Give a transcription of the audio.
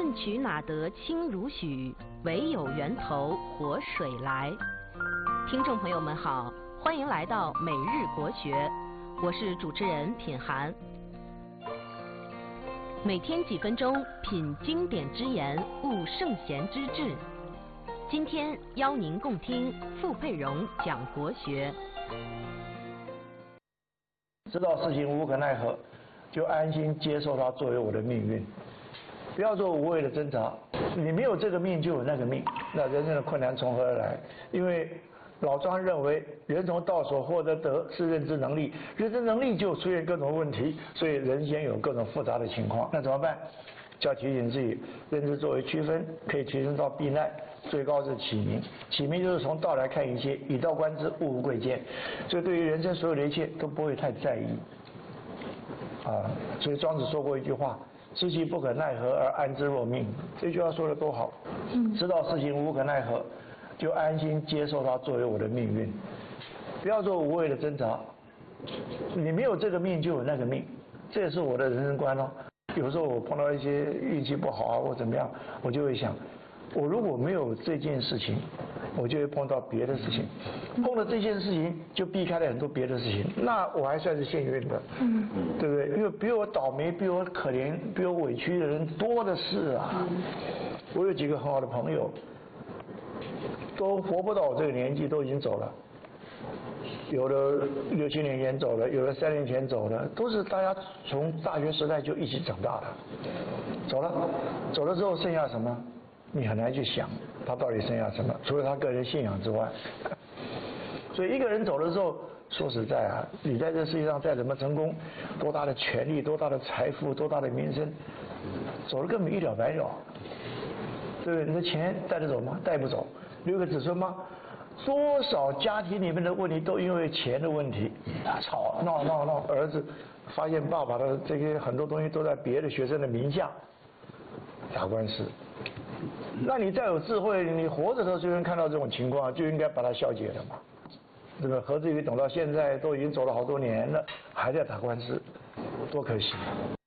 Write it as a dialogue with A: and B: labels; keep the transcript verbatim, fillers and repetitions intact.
A: 顿渠哪得清如许，唯有源头活水来。听众朋友们好，欢迎来到每日国学，我是主持人品涵。每天几分钟，品经典之言，悟圣贤之治。今天邀您共听傅佩荣讲国学。
B: 知道事情无可奈何，就安心接受它作为我的命运，不要做无谓的挣扎。你没有这个命就有那个命，那人生的困难从何而来？因为老庄认为人从道所获得德是认知能力，认知能力就出现各种问题，所以人间有各种复杂的情况。那怎么办？就要提醒自己，认知作为区分，可以提升到避难，最高是启明。启明就是从道来看一切，以道观之，物无贵贱。所以对于人生所有的一切都不会太在意。啊，所以庄子说过一句话：知其不可奈何而安之若命。这句话说的多好。嗯，知道事情无可奈何，就安心接受它作为我的命运，不要做无谓的挣扎。你没有这个命就有那个命，这也是我的人生观哦。有时候我碰到一些运气不好啊或怎么样，我就会想，我如果没有这件事情，我就会碰到别的事情，碰了这件事情就避开了很多别的事情，那我还算是幸运的，嗯，对不对？因为比我倒霉、比我可怜、比我委屈的人多的是啊。我有几个很好的朋友，都活不到我这个年纪，都已经走了。有的六七年前走了，有的三年前走了，都是大家从大学时代就一起长大的。走了，走了之后剩下什么？你很难去想他到底剩下什么，除了他个人信仰之外。所以一个人走了之后，说实在啊，你在这世界上再怎么成功，多大的权利、多大的财富、多大的名声，走了根本一了百了。对不对？你的钱带得走吗？带不走。留给子孙吗？多少家庭里面的问题都因为钱的问题，吵闹闹闹，儿子发现爸爸的这些很多东西都在别的学生的名下，打官司。那你再有智慧，你活着的时候就能看到这种情况，就应该把它消解了嘛，对吧？何至于等到现在都已经走了好多年了，还在打官司，多可惜。